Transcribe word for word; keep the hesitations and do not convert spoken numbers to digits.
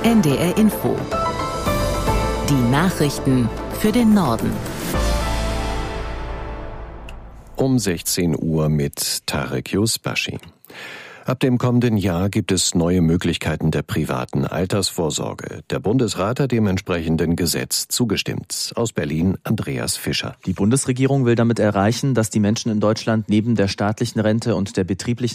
N D R Info. Die Nachrichten für den Norden. Um sechzehn Uhr mit Tarek Yusbashi. Ab dem kommenden Jahr gibt es neue Möglichkeiten der privaten Altersvorsorge. Der Bundesrat hat dem entsprechenden Gesetz zugestimmt. Aus Berlin Andreas Fischer. Die Bundesregierung will damit erreichen, dass die Menschen in Deutschland neben der staatlichen Rente und der betrieblichen